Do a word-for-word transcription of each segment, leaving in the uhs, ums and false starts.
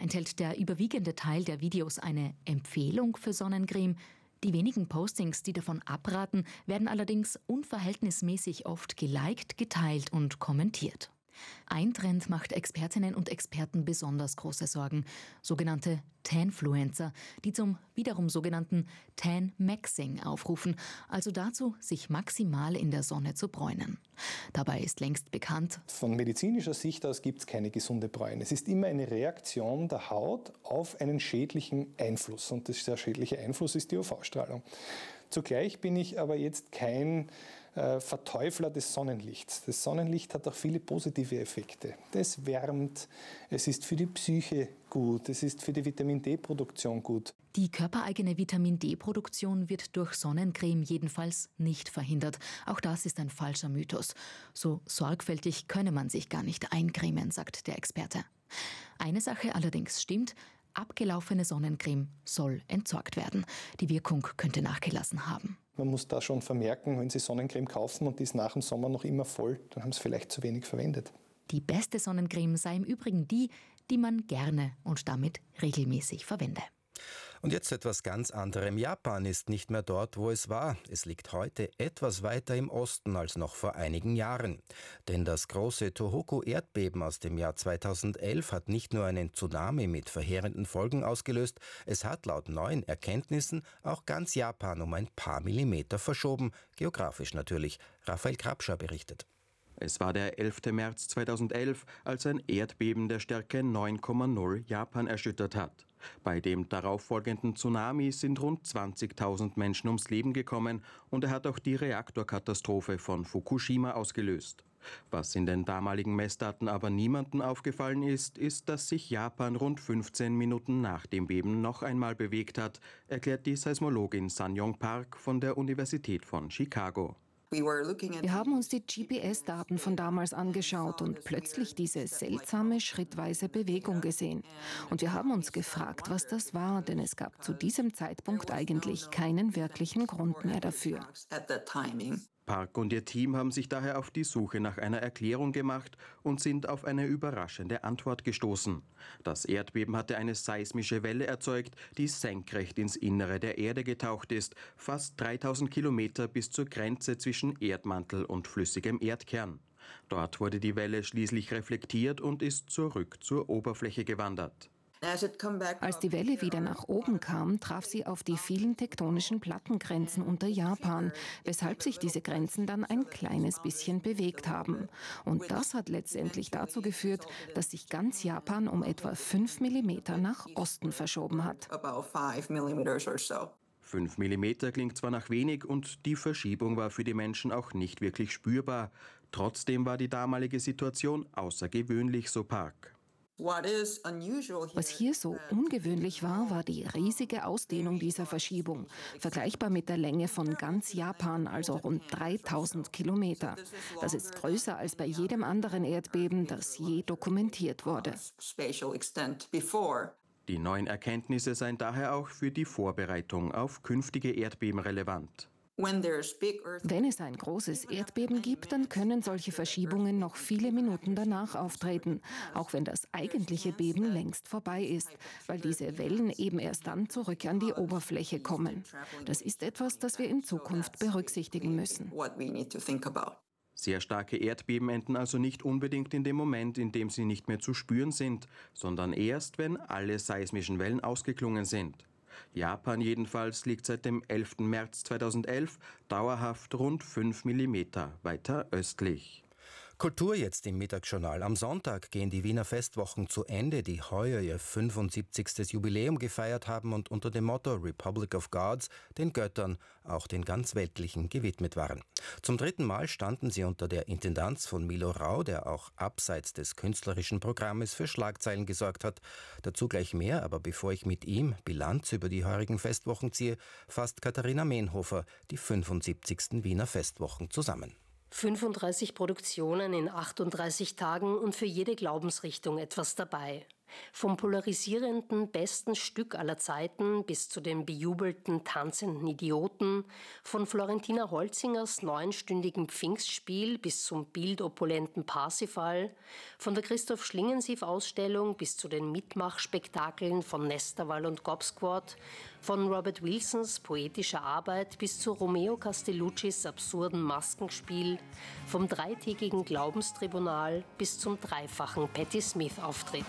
Enthält der überwiegende Teil der Videos eine Empfehlung für Sonnencreme? Die wenigen Postings, die davon abraten, werden allerdings unverhältnismäßig oft geliked, geteilt und kommentiert. Ein Trend macht Expertinnen und Experten besonders große Sorgen: sogenannte Tanfluencer, die zum wiederum sogenannten Tan-Maxing aufrufen, also dazu, sich maximal in der Sonne zu bräunen. Dabei ist längst bekannt: Von medizinischer Sicht aus gibt es keine gesunde Bräune. Es ist immer eine Reaktion der Haut auf einen schädlichen Einfluss. Und dieser schädliche Einfluss ist die U V-Strahlung. Zugleich bin ich aber jetzt kein äh, Verteufler des Sonnenlichts. Das Sonnenlicht hat auch viele positive Effekte. Das wärmt, es ist für die Psyche gut, es ist für die Vitamin-D-Produktion gut. Die körpereigene Vitamin-D-Produktion wird durch Sonnencreme jedenfalls nicht verhindert. Auch das ist ein falscher Mythos. So sorgfältig könne man sich gar nicht eincremen, sagt der Experte. Eine Sache allerdings stimmt: abgelaufene Sonnencreme soll entsorgt werden. Die Wirkung könnte nachgelassen haben. Man muss da schon vermerken, wenn Sie Sonnencreme kaufen und die ist nach dem Sommer noch immer voll, dann haben Sie vielleicht zu wenig verwendet. Die beste Sonnencreme sei im Übrigen die, die man gerne und damit regelmäßig verwende. Und jetzt etwas ganz anderem. Japan ist nicht mehr dort, wo es war. Es liegt heute etwas weiter im Osten als noch vor einigen Jahren. Denn das große Tohoku-Erdbeben aus dem Jahr zweitausendelf hat nicht nur einen Tsunami mit verheerenden Folgen ausgelöst, es hat laut neuen Erkenntnissen auch ganz Japan um ein paar Millimeter verschoben. Geografisch natürlich. Raphael Krabscher berichtet. Es war der elfte März zweitausendelf, als ein Erdbeben der Stärke neun Komma null Japan erschüttert hat. Bei dem darauffolgenden Tsunami sind rund zwanzigtausend Menschen ums Leben gekommen und er hat auch die Reaktorkatastrophe von Fukushima ausgelöst. Was in den damaligen Messdaten aber niemandem aufgefallen ist, ist, dass sich Japan rund fünfzehn Minuten nach dem Beben noch einmal bewegt hat, erklärt die Seismologin Sang-Yong Park von der Universität von Chicago. Wir haben uns die G P S-Daten von damals angeschaut und plötzlich diese seltsame schrittweise Bewegung gesehen. Und wir haben uns gefragt, was das war, denn es gab zu diesem Zeitpunkt eigentlich keinen wirklichen Grund mehr dafür. Park und ihr Team haben sich daher auf die Suche nach einer Erklärung gemacht und sind auf eine überraschende Antwort gestoßen. Das Erdbeben hatte eine seismische Welle erzeugt, die senkrecht ins Innere der Erde getaucht ist, fast dreitausend Kilometer bis zur Grenze zwischen Erdmantel und flüssigem Erdkern. Dort wurde die Welle schließlich reflektiert und ist zurück zur Oberfläche gewandert. Als die Welle wieder nach oben kam, traf sie auf die vielen tektonischen Plattengrenzen unter Japan, weshalb sich diese Grenzen dann ein kleines bisschen bewegt haben. Und das hat letztendlich dazu geführt, dass sich ganz Japan um etwa fünf Millimeter nach Osten verschoben hat. Fünf Millimeter klingt zwar nach wenig und die Verschiebung war für die Menschen auch nicht wirklich spürbar. Trotzdem war die damalige Situation außergewöhnlich, so Park. Was hier so ungewöhnlich war, war die riesige Ausdehnung dieser Verschiebung, vergleichbar mit der Länge von ganz Japan, also rund dreitausend Kilometer. Das ist größer als bei jedem anderen Erdbeben, das je dokumentiert wurde. Die neuen Erkenntnisse seien daher auch für die Vorbereitung auf künftige Erdbeben relevant. Wenn es ein großes Erdbeben gibt, dann können solche Verschiebungen noch viele Minuten danach auftreten, auch wenn das eigentliche Beben längst vorbei ist, weil diese Wellen eben erst dann zurück an die Oberfläche kommen. Das ist etwas, das wir in Zukunft berücksichtigen müssen. Sehr starke Erdbeben enden also nicht unbedingt in dem Moment, in dem sie nicht mehr zu spüren sind, sondern erst, wenn alle seismischen Wellen ausgeklungen sind. Japan jedenfalls liegt seit dem elften März zweitausendelf dauerhaft rund fünf Millimeter weiter östlich. Kultur jetzt im Mittagsjournal. Am Sonntag gehen die Wiener Festwochen zu Ende, die heuer ihr fünfundsiebzigstes Jubiläum gefeiert haben und unter dem Motto Republic of Gods den Göttern, auch den ganz weltlichen, gewidmet waren. Zum dritten Mal standen sie unter der Intendanz von Milo Rau, der auch abseits des künstlerischen Programmes für Schlagzeilen gesorgt hat. Dazu gleich mehr, aber bevor ich mit ihm Bilanz über die heurigen Festwochen ziehe, fasst Katharina Mehnhofer die fünfundsiebzigsten Wiener Festwochen zusammen. fünfunddreißig Produktionen in achtunddreißig Tagen und für jede Glaubensrichtung etwas dabei. Vom polarisierenden besten Stück aller Zeiten bis zu den bejubelten tanzenden Idioten, von Florentina Holzingers neunstündigem Pfingstspiel bis zum bildopulenten Parsifal, von der Christoph Schlingensief-Ausstellung bis zu den Mitmachspektakeln von Nesterwall und Gobsquad, von Robert Wilsons poetischer Arbeit bis zu Romeo Castelluccis absurden Maskenspiel, vom dreitägigen Glaubenstribunal bis zum dreifachen Patti Smith-Auftritt.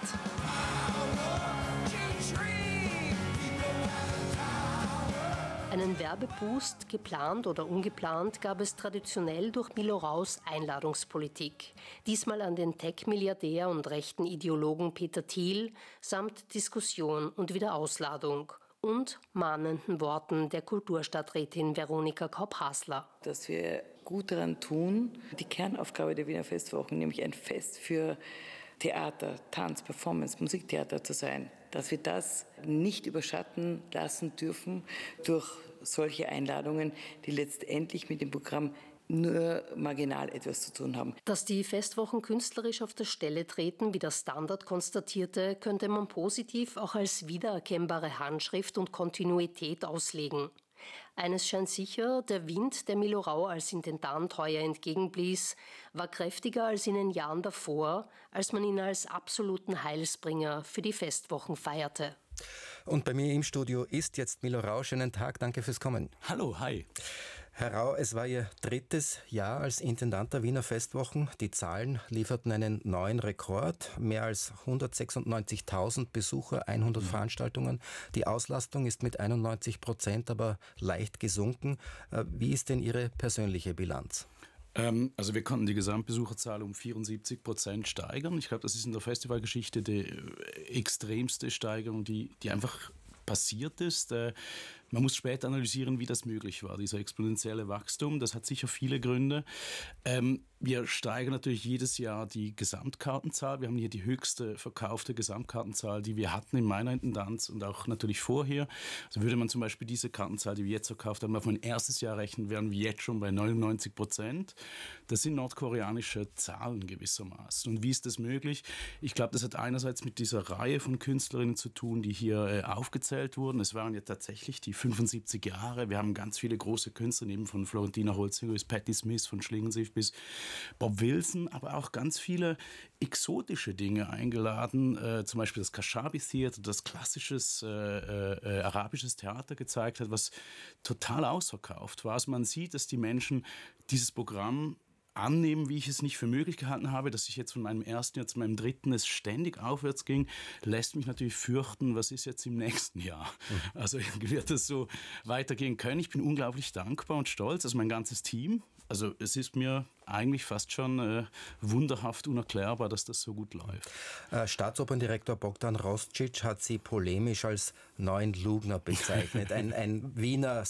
Einen Werbeboost, geplant oder ungeplant, gab es traditionell durch Milo Raus Einladungspolitik. Diesmal an den Tech-Milliardär und rechten Ideologen Peter Thiel samt Diskussion und Wiederausladung und mahnenden Worten der Kulturstadträtin Veronika Kaup-Hasler. Dass wir gut daran tun, die Kernaufgabe der Wiener Festwochen, nämlich ein Fest für Theater, Tanz, Performance, Musiktheater zu sein, dass wir das nicht überschatten lassen dürfen durch solche Einladungen, die letztendlich mit dem Programm nur marginal etwas zu tun haben. Dass die Festwochen künstlerisch auf der Stelle treten, wie der Standard konstatierte, könnte man positiv auch als wiedererkennbare Handschrift und Kontinuität auslegen. Eines scheint sicher, der Wind, der Milo Rau als Intendant heuer entgegenblies, war kräftiger als in den Jahren davor, als man ihn als absoluten Heilsbringer für die Festwochen feierte. Und bei mir im Studio ist jetzt Milo Rau. Schönen Tag, danke fürs Kommen. Hallo, hi. Herr Rau, es war Ihr drittes Jahr als Intendant der Wiener Festwochen. Die Zahlen lieferten einen neuen Rekord. Mehr als hundertsechsundneunzigtausend Besucher, hundert mhm. Veranstaltungen. Die Auslastung ist mit einundneunzig Prozent aber leicht gesunken. Wie ist denn Ihre persönliche Bilanz? Ähm, also wir konnten die Gesamtbesucherzahl um vierundsiebzig Prozent steigern. Ich glaube, das ist in der Festivalgeschichte die extremste Steigerung, die, die einfach passiert ist. Äh, Man muss später analysieren, wie das möglich war, dieser exponentielle Wachstum. Das hat sicher viele Gründe. Ähm, wir steigern natürlich jedes Jahr die Gesamtkartenzahl. Wir haben hier die höchste verkaufte Gesamtkartenzahl, die wir hatten in meiner Intendanz und auch natürlich vorher. Also würde man zum Beispiel diese Kartenzahl, die wir jetzt verkauft haben, auf ein erstes Jahr rechnen, wären wir jetzt schon bei neunundneunzig Prozent. Das sind nordkoreanische Zahlen gewissermaßen. Und wie ist das möglich? Ich glaube, das hat einerseits mit dieser Reihe von Künstlerinnen zu tun, die hier äh, aufgezählt wurden. Es waren ja tatsächlich die fünfundsiebzig Jahre. Wir haben ganz viele große Künstler, neben von Florentina Holzinger bis Patti Smith, von Schlingensief bis Bob Wilson, aber auch ganz viele exotische Dinge eingeladen. Äh, zum Beispiel das Kashabi Theater, das klassisches äh, äh, arabisches Theater gezeigt hat, was total ausverkauft war. Also man sieht, dass die Menschen dieses Programm annehmen, wie ich es nicht für möglich gehalten habe, dass ich jetzt von meinem ersten Jahr zu meinem dritten es ständig aufwärts ging, lässt mich natürlich fürchten, was ist jetzt im nächsten Jahr. Mhm. Also wird es so weitergehen können. Ich bin unglaublich dankbar und stolz, also mein ganzes Team. Also es ist mir eigentlich fast schon äh, wunderhaft unerklärbar, dass das so gut läuft. Äh, Staatsoperndirektor Bogdan Roscic hat Sie polemisch als neuen Lugner bezeichnet. ein, ein Wiener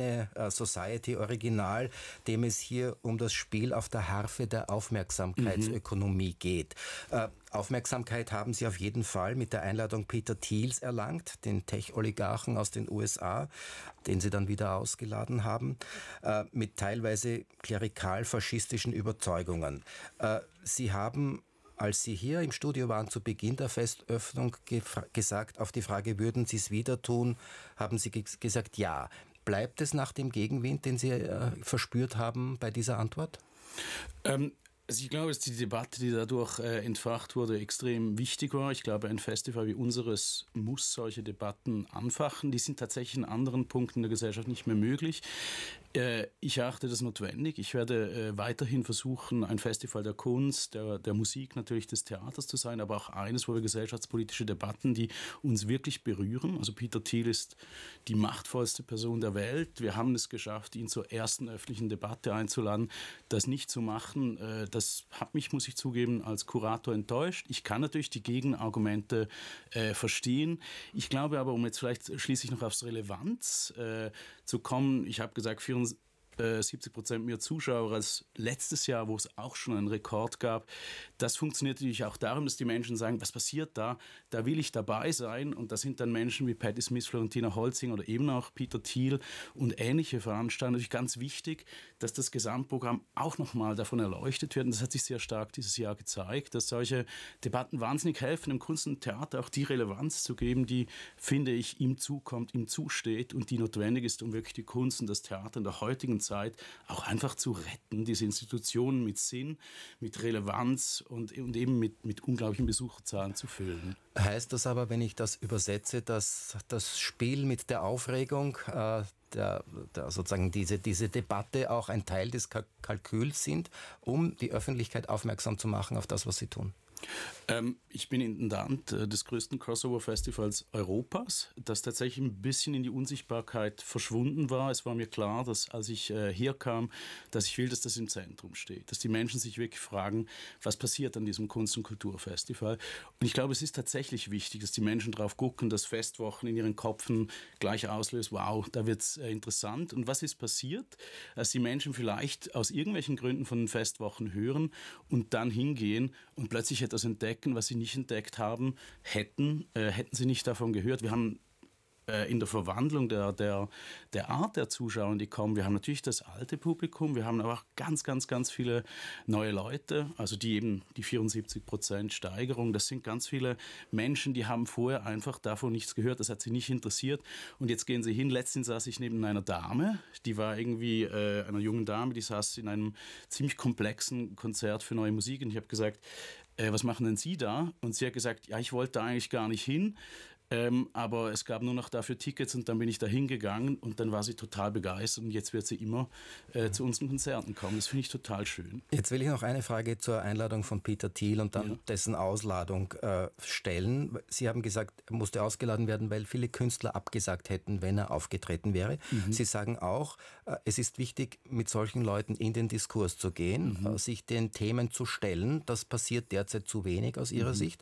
Szene-Society-Original, dem es hier um das Spiel auf der Harfe der Aufmerksamkeitsökonomie mhm. geht. Äh, Aufmerksamkeit haben Sie auf jeden Fall mit der Einladung Peter Thiels erlangt, den Tech-Oligarchen aus den U S A, den Sie dann wieder ausgeladen haben, äh, mit teilweise klerikal-faschistischen Überzeugungen. Äh, Sie haben, als Sie hier im Studio waren, zu Beginn der Festöffnung gefra- gesagt, auf die Frage, würden Sie es wieder tun, haben Sie ge- gesagt, ja. Bleibt es nach dem Gegenwind, den Sie äh, verspürt haben bei dieser Antwort? Ähm Also ich glaube, dass die Debatte, die dadurch äh, entfacht wurde, extrem wichtig war. Ich glaube, ein Festival wie unseres muss solche Debatten anfachen. Die sind tatsächlich in anderen Punkten der Gesellschaft nicht mehr möglich. Äh, ich erachte das notwendig. Ich werde äh, weiterhin versuchen, ein Festival der Kunst, der, der Musik, natürlich des Theaters zu sein, aber auch eines, wo wir gesellschaftspolitische Debatten, die uns wirklich berühren. Also Peter Thiel ist die machtvollste Person der Welt. Wir haben es geschafft, ihn zur ersten öffentlichen Debatte einzuladen. Das nicht zu machen, äh, das hat mich, muss ich zugeben, als Kurator enttäuscht. Ich kann natürlich die Gegenargumente äh, verstehen. Ich glaube aber, um jetzt vielleicht schließlich noch aufs Relevanz äh, zu kommen, ich habe gesagt, siebzig Prozent mehr Zuschauer als letztes Jahr, wo es auch schon einen Rekord gab. Das funktioniert natürlich auch darum, dass die Menschen sagen, was passiert da? Da will ich dabei sein. Und da sind dann Menschen wie Patti Smith, Florentina Holzinger oder eben auch Peter Thiel und ähnliche Veranstalter. Natürlich ganz wichtig, dass das Gesamtprogramm auch nochmal davon erleuchtet wird. Und das hat sich sehr stark dieses Jahr gezeigt, dass solche Debatten wahnsinnig helfen, im Kunst und Theater auch die Relevanz zu geben, die, finde ich, ihm zukommt, ihm zusteht und die notwendig ist, um wirklich die Kunst und das Theater in der heutigen Zeit auch einfach zu retten, diese Institutionen mit Sinn, mit Relevanz und, und eben mit, mit unglaublichen Besucherzahlen zu füllen. Heißt das aber, wenn ich das übersetze, dass das Spiel mit der Aufregung, äh, der, der sozusagen diese, diese Debatte auch ein Teil des Kalküls sind, um die Öffentlichkeit aufmerksam zu machen auf das, was sie tun? Ähm, ich bin Intendant äh, des größten Crossover-Festivals Europas, das tatsächlich ein bisschen in die Unsichtbarkeit verschwunden war. Es war mir klar, dass als ich äh, herkam, dass ich will, dass das im Zentrum steht, dass die Menschen sich wirklich fragen, was passiert an diesem Kunst- und Kulturfestival. Und ich glaube, es ist tatsächlich wichtig, dass die Menschen drauf gucken, dass Festwochen in ihren Köpfen gleich auslöst, wow, da wird es äh, interessant. Und was ist passiert? Dass die Menschen vielleicht aus irgendwelchen Gründen von den Festwochen hören und dann hingehen und plötzlich etwas entdecken, was sie nicht entdeckt haben, hätten, äh, hätten sie nicht davon gehört. Wir haben äh, in der Verwandlung der, der, der Art der Zuschauer, die kommen, wir haben natürlich das alte Publikum, wir haben aber auch ganz, ganz, ganz viele neue Leute, also die eben die vierundsiebzig Prozent Steigerung, das sind ganz viele Menschen, die haben vorher einfach davon nichts gehört, das hat sie nicht interessiert und jetzt gehen sie hin. Letztens saß ich neben einer Dame, die war irgendwie, äh, einer jungen Dame, die saß in einem ziemlich komplexen Konzert für neue Musik und ich habe gesagt, Äh, was machen denn Sie da? Und sie hat gesagt, ja, ich wollte da eigentlich gar nicht hin, ähm, aber es gab nur noch dafür Tickets und dann bin ich da hingegangen und dann war sie total begeistert und jetzt wird sie immer äh, zu unseren Konzerten kommen. Das finde ich total schön. Jetzt will ich noch eine Frage zur Einladung von Peter Thiel und dann ja. dessen Ausladung äh, stellen. Sie haben gesagt, er musste ausgeladen werden, weil viele Künstler abgesagt hätten, wenn er aufgetreten wäre. Mhm. Sie sagen auch, äh, es ist wichtig, mit solchen Leuten in den Diskurs zu gehen, mhm. äh, sich den Themen zu stellen. Das passiert derzeit zu wenig aus Ihrer mhm. Sicht.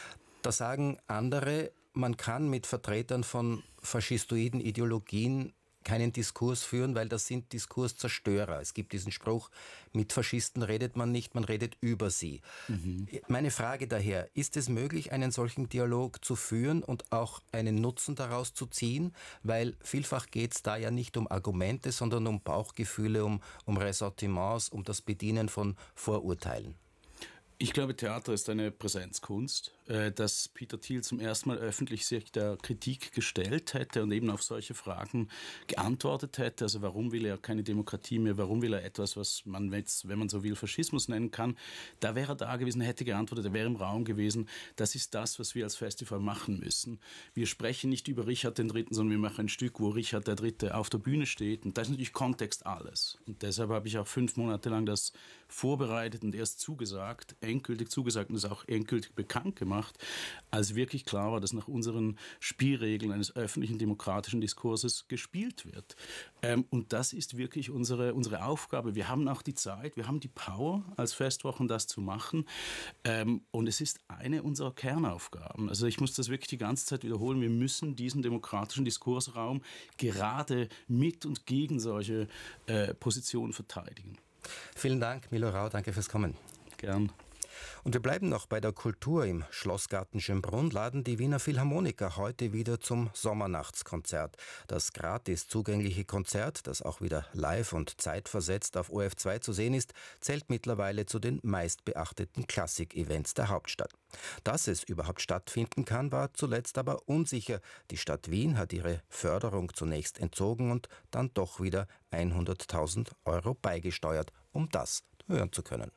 Da sagen andere, man kann mit Vertretern von faschistoiden Ideologien keinen Diskurs führen, weil das sind Diskurszerstörer. Es gibt diesen Spruch, mit Faschisten redet man nicht, man redet über sie. Mhm. Meine Frage daher, ist es möglich, einen solchen Dialog zu führen und auch einen Nutzen daraus zu ziehen? Weil vielfach geht es da ja nicht um Argumente, sondern um Bauchgefühle, um, um Ressentiments, um das Bedienen von Vorurteilen. Ich glaube, Theater ist eine Präsenzkunst, dass Peter Thiel zum ersten Mal öffentlich sich der Kritik gestellt hätte und eben auf solche Fragen geantwortet hätte. Also warum will er keine Demokratie mehr, warum will er etwas, was man jetzt, wenn man so will, Faschismus nennen kann. Da wäre er da gewesen, hätte geantwortet, er wäre im Raum gewesen. Das ist das, was wir als Festival machen müssen. Wir sprechen nicht über Richard den Dritten, sondern wir machen ein Stück, wo Richard der Dritte auf der Bühne steht. Und da ist natürlich Kontext alles. Und deshalb habe ich auch fünf Monate lang das vorbereitet und erst zugesagt, endgültig zugesagt und das auch endgültig bekannt gemacht, als wirklich klar war, dass nach unseren Spielregeln eines öffentlichen demokratischen Diskurses gespielt wird. Ähm, und das ist wirklich unsere, unsere Aufgabe. Wir haben auch die Zeit, wir haben die Power als Festwochen, das zu machen. Ähm, und es ist eine unserer Kernaufgaben. Also ich muss das wirklich die ganze Zeit wiederholen. Wir müssen diesen demokratischen Diskursraum gerade mit und gegen solche äh, Positionen verteidigen. Vielen Dank, Milo Rau, danke fürs Kommen. Gern. Und wir bleiben noch bei der Kultur im Schlossgarten Schönbrunn, laden die Wiener Philharmoniker heute wieder zum Sommernachtskonzert. Das gratis zugängliche Konzert, das auch wieder live und zeitversetzt auf O R F zwei zu sehen ist, zählt mittlerweile zu den meistbeachteten Klassik-Events der Hauptstadt. Dass es überhaupt stattfinden kann, war zuletzt aber unsicher. Die Stadt Wien hat ihre Förderung zunächst entzogen und dann doch wieder hunderttausend Euro beigesteuert, um das hören zu können.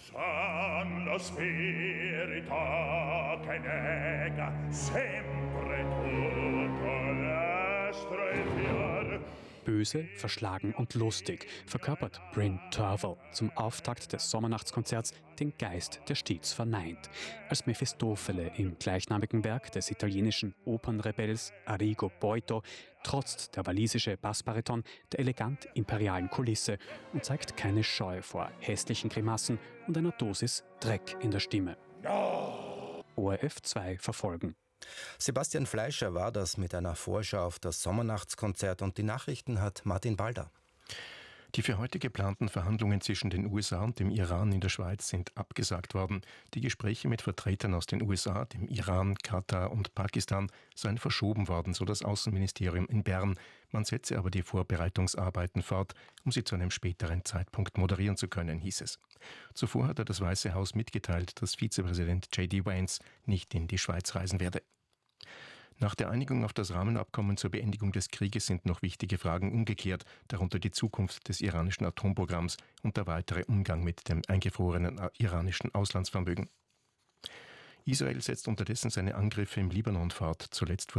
Sanno spirito che nega sempre tutto l'astro e fior. Böse, verschlagen und lustig verkörpert Bryn Terfel zum Auftakt des Sommernachtskonzerts den Geist, der stets verneint. Als Mephistophele im gleichnamigen Werk des italienischen Opernrebells Arrigo Boito trotzt der walisische Bassbariton der elegant imperialen Kulisse und zeigt keine Scheu vor hässlichen Grimassen und einer Dosis Dreck in der Stimme. O R F zwei verfolgen. Sebastian Fleischer war das mit einer Vorschau auf das Sommernachtskonzert und die Nachrichten hat Martin Balder. Die für heute geplanten Verhandlungen zwischen den U S A und dem Iran in der Schweiz sind abgesagt worden. Die Gespräche mit Vertretern aus den U S A, dem Iran, Katar und Pakistan seien verschoben worden, so das Außenministerium in Bern. Man setze aber die Vorbereitungsarbeiten fort, um sie zu einem späteren Zeitpunkt moderieren zu können, hieß es. Zuvor hatte das Weiße Haus mitgeteilt, dass Vizepräsident J D Vance nicht in die Schweiz reisen werde. Nach der Einigung auf das Rahmenabkommen zur Beendigung des Krieges sind noch wichtige Fragen ungeklärt, darunter die Zukunft des iranischen Atomprogramms und der weitere Umgang mit dem eingefrorenen iranischen Auslandsvermögen. Israel setzt unterdessen seine Angriffe im Libanon fort. Zuletzt